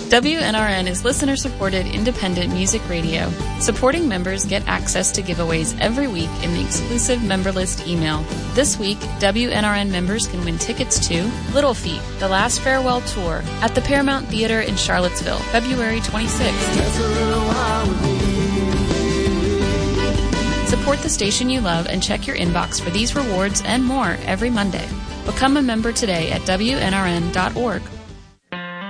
WNRN is listener-supported independent music radio. Supporting members get access to giveaways every week in the exclusive member list email. This week, WNRN members can win tickets to Little Feat, The Last Farewell Tour at the Paramount Theater in Charlottesville, February 26th. Support the station you love and check your inbox for these rewards and more every Monday. Become a member today at WNRN.org.